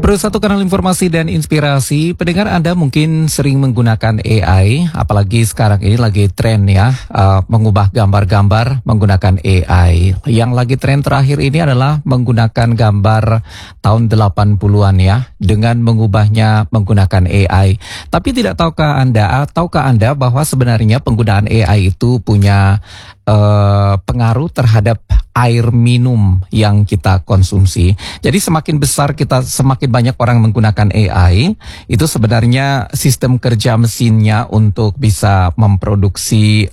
Pro satu kanal informasi dan inspirasi, pendengar Anda mungkin sering menggunakan AI, apalagi sekarang ini lagi tren ya, mengubah gambar-gambar menggunakan AI. Yang lagi tren terakhir ini adalah menggunakan gambar tahun 80-an ya, dengan mengubahnya menggunakan AI. Tapi tahukah Anda bahwa sebenarnya penggunaan AI itu punya pengaruh terhadap air minum yang kita konsumsi. Jadi semakin banyak orang menggunakan AI, itu sebenarnya sistem kerja mesinnya untuk bisa memproduksi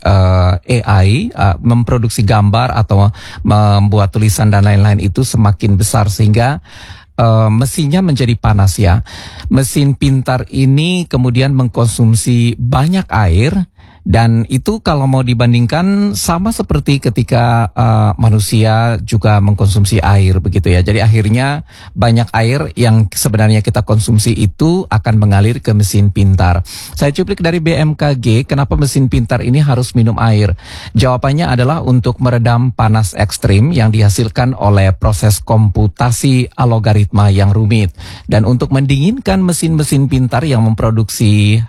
AI, memproduksi gambar atau membuat tulisan dan lain-lain itu semakin besar sehingga mesinnya menjadi panas ya. Mesin pintar ini kemudian mengkonsumsi banyak air. Dan itu kalau mau dibandingkan sama seperti ketika manusia juga mengkonsumsi air begitu ya. Jadi akhirnya banyak air yang sebenarnya kita konsumsi itu akan mengalir ke mesin pintar. Saya cuplik dari BMKG, kenapa mesin pintar ini harus minum air? Jawabannya adalah untuk meredam panas ekstrim yang dihasilkan oleh proses komputasi algoritma yang rumit. Dan untuk mendinginkan mesin-mesin pintar yang memproduksi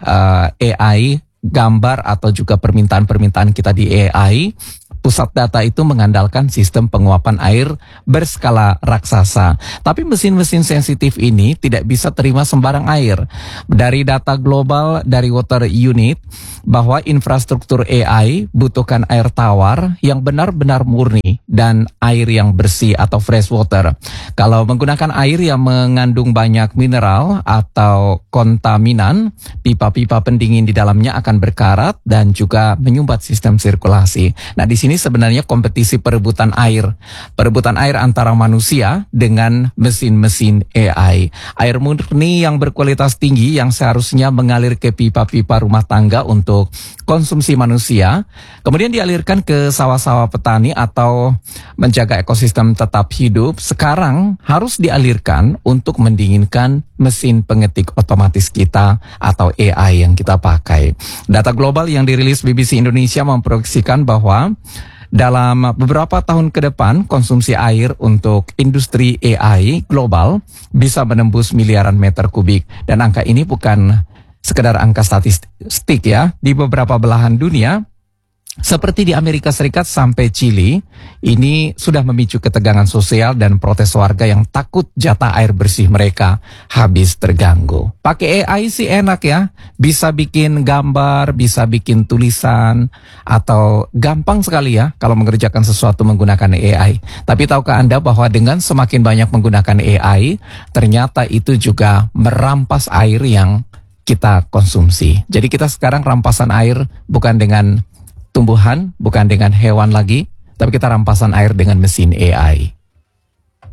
AI, gambar atau juga permintaan-permintaan kita di AI, pusat data itu mengandalkan sistem penguapan air berskala raksasa. Tapi mesin-mesin sensitif ini tidak bisa terima sembarang air. Dari data global dari Water Unit, bahwa infrastruktur AI butuhkan air tawar yang benar-benar murni dan air yang bersih atau fresh water. Kalau menggunakan air yang mengandung banyak mineral atau kontaminan, pipa-pipa pendingin di dalamnya akan berkarat dan juga menyumbat sistem sirkulasi. Nah, di sini sebenarnya kompetisi perebutan air antara manusia dengan mesin-mesin AI. Air murni yang berkualitas tinggi yang seharusnya mengalir ke pipa-pipa rumah tangga untuk konsumsi manusia, kemudian dialirkan ke sawah-sawah petani atau menjaga ekosistem tetap hidup, sekarang harus dialirkan untuk mendinginkan mesin pengetik otomatis kita atau AI yang kita pakai. Data global yang dirilis BBC Indonesia memproyeksikan bahwa dalam beberapa tahun ke depan, konsumsi air untuk industri AI global bisa menembus miliaran meter kubik. Dan angka ini bukan sekedar angka statistik ya. Di beberapa belahan dunia, seperti di Amerika Serikat sampai Chili, ini sudah memicu ketegangan sosial dan protes warga yang takut jatah air bersih mereka habis terganggu. Pakai AI sih enak ya, bisa bikin gambar, bisa bikin tulisan, atau gampang sekali ya kalau mengerjakan sesuatu menggunakan AI. Tapi tahukah Anda bahwa dengan semakin banyak menggunakan AI, ternyata itu juga merampas air yang kita konsumsi. Jadi kita sekarang rampasan air bukan dengan tumbuhan, bukan dengan hewan lagi, tapi kita rampasan air dengan mesin AI.